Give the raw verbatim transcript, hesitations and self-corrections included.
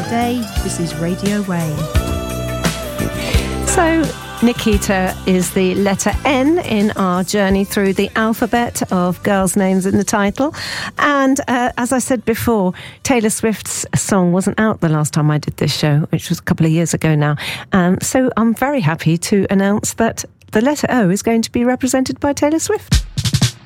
day. This is Radio Wayne. So, Nikita is the letter N in our journey through the alphabet of girls' names in the title. And uh, as I said before, Taylor Swift's song wasn't out the last time I did this show, which was a couple of years ago now. Um, so I'm very happy to announce that the letter O is going to be represented by Taylor Swift.